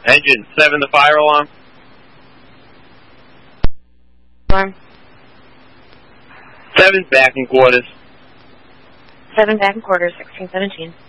Engine 7, the fire alarm. Alarm. 7's back in quarters. 7 back in quarters, 1617.